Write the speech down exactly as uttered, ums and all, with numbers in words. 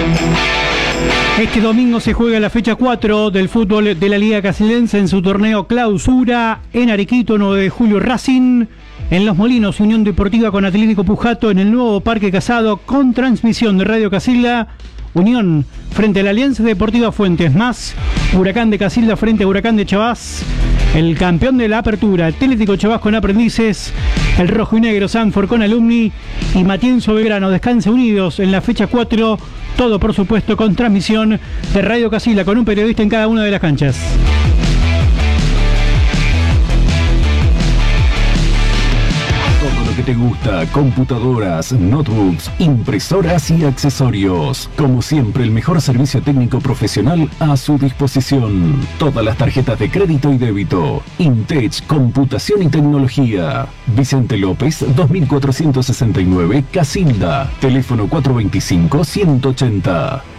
Este domingo se juega la fecha cuatro del fútbol de la Liga Casildense en su torneo Clausura en Arequito, nueve de julio Racing. En Los Molinos, Unión Deportiva con Atlético Pujato en el nuevo Parque Casado con transmisión de Radio Casilda. Unión frente a la Alianza Deportiva Fuentes, más Huracán de Casilda frente a Huracán de Chavás. El campeón de la apertura, Atlético Chavás con Aprendices, el rojo y negro Sanford con Alumni y Matienzo Belgrano Descanse unidos en la fecha cuatro. Todo, por supuesto, con transmisión de Radio Casilda con un periodista en cada una de las canchas. Que te gusta, computadoras, notebooks, impresoras y accesorios. Como siempre, el mejor servicio técnico profesional a su disposición. Todas las tarjetas de crédito y débito. Intech, computación y tecnología. Vicente López, dos mil cuatrocientos sesenta y nueve, Casilda. Teléfono cuatro dos cinco, uno ochenta.